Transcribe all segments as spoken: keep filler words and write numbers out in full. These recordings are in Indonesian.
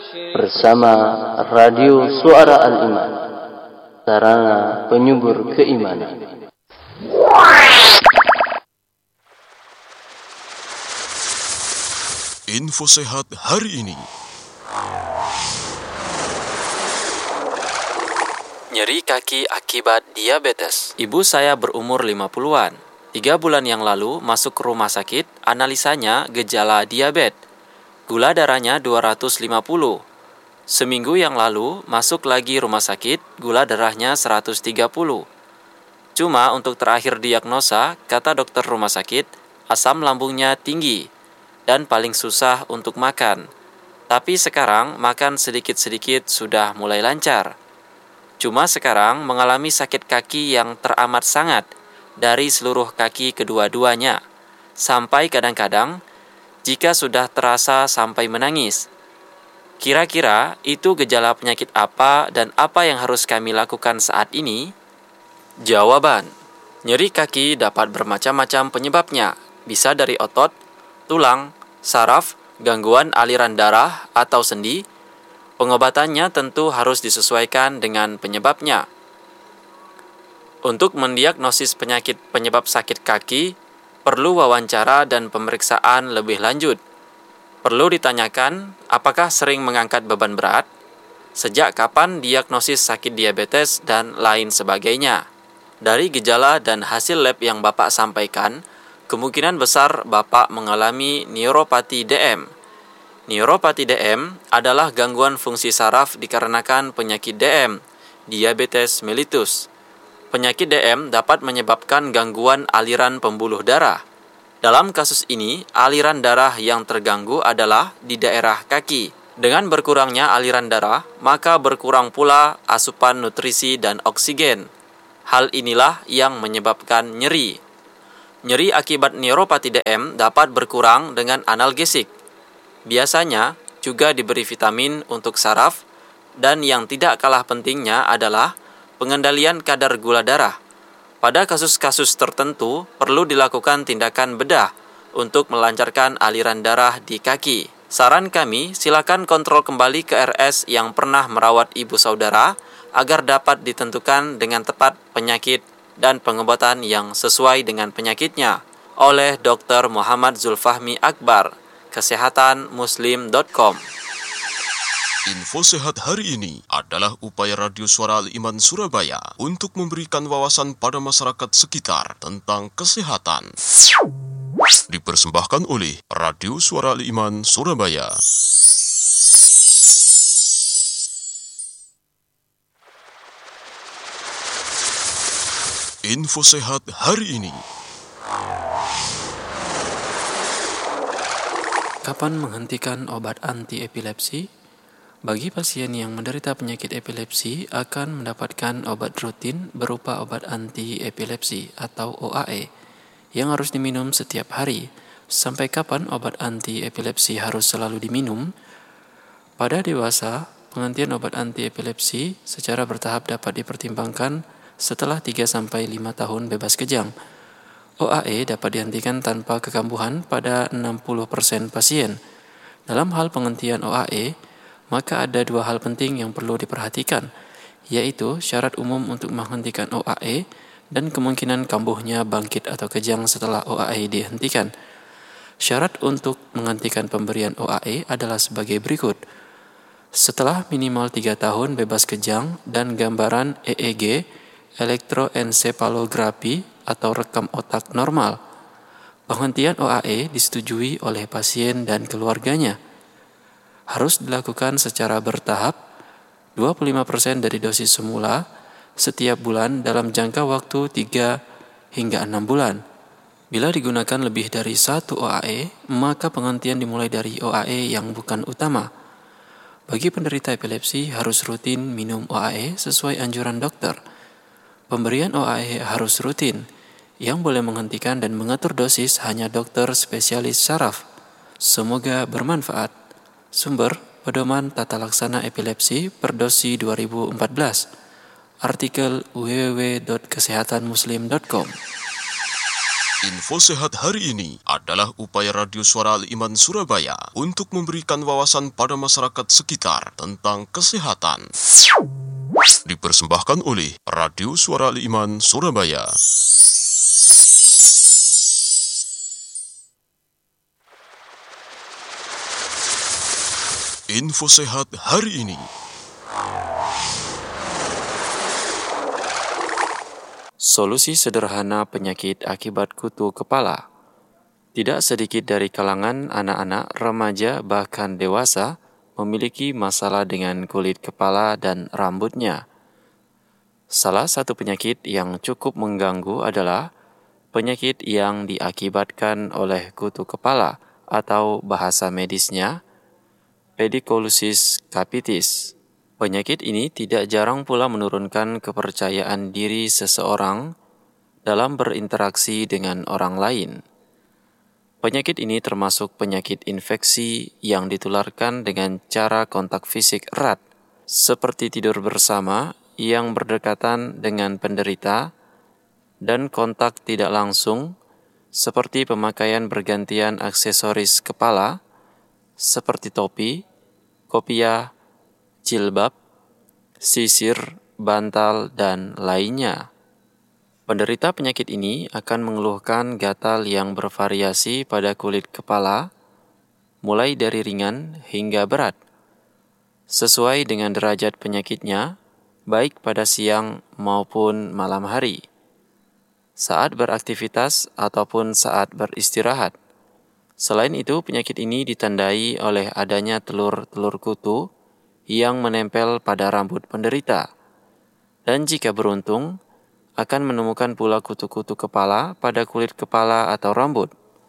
bersama Radio Suara Al-Iman, sarana penyubur keimanan. Info sehat hari ini. Nyeri kaki akibat diabetes. Ibu saya berumur lima puluhan. Tiga bulan yang lalu masuk ke rumah sakit, analisanya gejala diabetes. Gula darahnya dua ratus lima puluh. Seminggu yang lalu masuk lagi rumah sakit, gula darahnya seratus tiga puluh. Cuma untuk terakhir diagnosa, kata dokter rumah sakit, asam lambungnya tinggi dan paling susah untuk makan. Tapi sekarang makan sedikit-sedikit sudah mulai lancar. Cuma sekarang mengalami sakit kaki yang teramat sangat dari seluruh kaki kedua-duanya. Sampai kadang-kadang, jika sudah terasa sampai menangis. Kira-kira itu gejala penyakit apa dan apa yang harus kami lakukan saat ini? Jawaban, nyeri kaki dapat bermacam-macam penyebabnya. Bisa dari otot, tulang, saraf, gangguan aliran darah, atau sendi. Pengobatannya tentu harus disesuaikan dengan penyebabnya. Untuk mendiagnosis penyakit penyebab sakit kaki, perlu wawancara dan pemeriksaan lebih lanjut. Perlu ditanyakan, apakah sering mengangkat beban berat, sejak kapan diagnosis sakit diabetes, dan lain sebagainya. Dari gejala dan hasil lab yang Bapak sampaikan, kemungkinan besar Bapak mengalami neuropati D M. Neuropati D M adalah gangguan fungsi saraf dikarenakan penyakit D M, diabetes mellitus. Penyakit D M dapat menyebabkan gangguan aliran pembuluh darah. Dalam kasus ini, aliran darah yang terganggu adalah di daerah kaki. Dengan berkurangnya aliran darah, maka berkurang pula asupan nutrisi dan oksigen. Hal inilah yang menyebabkan nyeri. Nyeri akibat neuropati D M dapat berkurang dengan analgesik. Biasanya juga diberi vitamin untuk saraf, dan yang tidak kalah pentingnya adalah pengendalian kadar gula darah. Pada kasus-kasus tertentu, perlu dilakukan tindakan bedah untuk melancarkan aliran darah di kaki. Saran kami, silakan kontrol kembali ke R S yang pernah merawat ibu saudara agar dapat ditentukan dengan tepat penyakit dan pengobatan yang sesuai dengan penyakitnya oleh dokter Muhammad Zulfahmi Akbar, kesehatan muslim dot com. Info sehat hari ini adalah upaya Radio Suara Al-Iman Surabaya untuk memberikan wawasan pada masyarakat sekitar tentang kesehatan. Dipersembahkan oleh Radio Suara Al-Iman Surabaya. Info sehat hari ini. Kapan menghentikan obat anti-epilepsi? Bagi pasien yang menderita penyakit epilepsi akan mendapatkan obat rutin berupa obat anti-epilepsi atau O A E yang harus diminum setiap hari. Sampai kapan obat anti-epilepsi harus selalu diminum? Pada dewasa, penghentian obat anti-epilepsi secara bertahap dapat dipertimbangkan setelah tiga sampai lima tahun bebas kejang. O A E dapat dihentikan tanpa kekambuhan pada enam puluh persen pasien. Dalam hal penghentian O A E, maka ada dua hal penting yang perlu diperhatikan, yaitu syarat umum untuk menghentikan O A E dan kemungkinan kambuhnya bangkit atau kejang setelah O A E dihentikan. Syarat untuk menghentikan pemberian O A E adalah sebagai berikut. Setelah minimal tiga tahun bebas kejang dan gambaran E E G, elektroensefalografi atau rekam otak normal. Penghentian O A E disetujui oleh pasien dan keluarganya. Harus dilakukan secara bertahap, dua puluh lima persen dari dosis semula setiap bulan dalam jangka waktu tiga hingga enam bulan. Bila digunakan lebih dari satu O A E, maka penghentian dimulai dari O A E yang bukan utama. Bagi penderita epilepsi harus rutin minum O A E sesuai anjuran dokter. Pemberian O A E harus rutin. Yang boleh menghentikan dan mengatur dosis hanya dokter spesialis saraf. Semoga bermanfaat. Sumber Pedoman Tata Laksana Epilepsi Perdosi dua ribu empat belas. Artikel w w w dot kesehatan muslim dot com. Info Sehat hari ini adalah upaya Radio Suara Al-Iman Surabaya untuk memberikan wawasan pada masyarakat sekitar tentang kesehatan. Dipersembahkan oleh Radio Suara Al-Iman Surabaya. Info Sehat hari ini. Solusi sederhana penyakit akibat kutu kepala. Tidak sedikit dari kalangan anak-anak, remaja, bahkan dewasa memiliki masalah dengan kulit kepala dan rambutnya. Salah satu penyakit yang cukup mengganggu adalah penyakit yang diakibatkan oleh kutu kepala atau bahasa medisnya pediculusis capitis. Penyakit ini tidak jarang pula menurunkan kepercayaan diri seseorang dalam berinteraksi dengan orang lain. Penyakit ini termasuk penyakit infeksi yang ditularkan dengan cara kontak fisik erat, seperti tidur bersama yang berdekatan dengan penderita, dan kontak tidak langsung, seperti pemakaian bergantian aksesoris kepala, seperti topi, kopiah, jilbab, sisir, bantal, dan lainnya. Penderita penyakit ini akan mengeluhkan gatal yang bervariasi pada kulit kepala, mulai dari ringan hingga berat, sesuai dengan derajat penyakitnya, baik pada siang maupun malam hari, saat beraktivitas ataupun saat beristirahat. Selain itu, penyakit ini ditandai oleh adanya telur-telur kutu yang menempel pada rambut penderita, dan jika beruntung, akan menemukan pula kutu-kutu kepala pada kulit kepala atau rambut.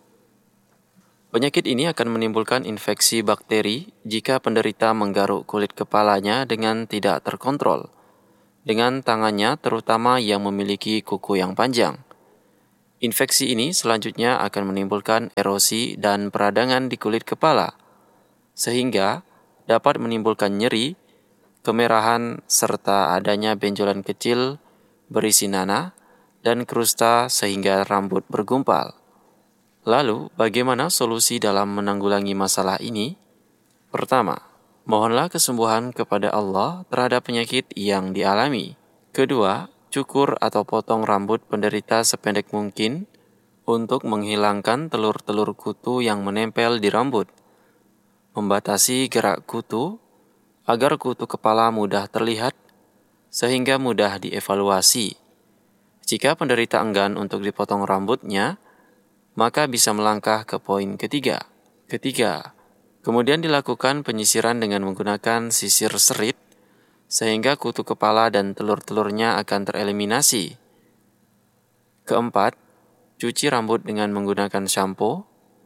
Penyakit ini akan menimbulkan infeksi bakteri jika penderita menggaruk kulit kepalanya dengan tidak terkontrol, dengan tangannya terutama yang memiliki kuku yang panjang. Infeksi ini selanjutnya akan menimbulkan erosi dan peradangan di kulit kepala, sehingga dapat menimbulkan nyeri, kemerahan, serta adanya benjolan kecil berisi nanah dan krusta sehingga rambut bergumpal. Lalu, bagaimana solusi dalam menanggulangi masalah ini? Pertama, mohonlah kesembuhan kepada Allah terhadap penyakit yang dialami. Kedua, cukur atau potong rambut penderita sependek mungkin untuk menghilangkan telur-telur kutu yang menempel di rambut. Membatasi gerak kutu agar kutu kepala mudah terlihat sehingga mudah dievaluasi. Jika penderita enggan untuk dipotong rambutnya, maka bisa melangkah ke poin ketiga. Ketiga, kemudian dilakukan penyisiran dengan menggunakan sisir serit sehingga kutu kepala dan telur-telurnya akan tereliminasi. Keempat, cuci rambut dengan menggunakan shampoo.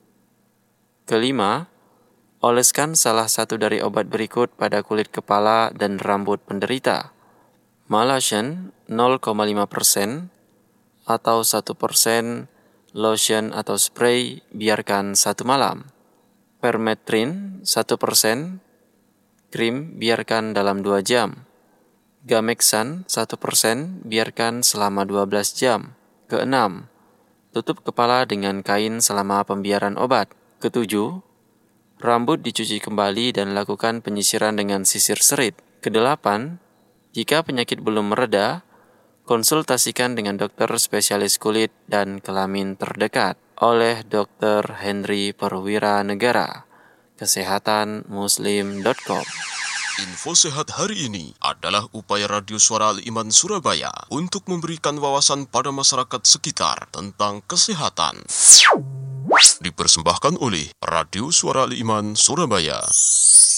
Kelima, oleskan salah satu dari obat berikut pada kulit kepala dan rambut penderita. Malaysian nol koma lima persen atau satu persen lotion atau spray biarkan satu malam. Permethrin satu persen krim biarkan dalam dua jam. Gamexan satu persen biarkan selama dua belas jam. Keenam, tutup kepala dengan kain selama pembiaran obat. Ketujuh, rambut dicuci kembali dan lakukan penyisiran dengan sisir serit. Kedelapan, jika penyakit belum mereda, konsultasikan dengan dokter spesialis kulit dan kelamin terdekat oleh dokter Henry Perwira Negara, kesehatan muslim dot com. Info Sehat hari ini adalah upaya Radio Suara Al-Iman Surabaya untuk memberikan wawasan pada masyarakat sekitar tentang kesehatan. Dipersembahkan oleh Radio Suara Al-Iman Surabaya.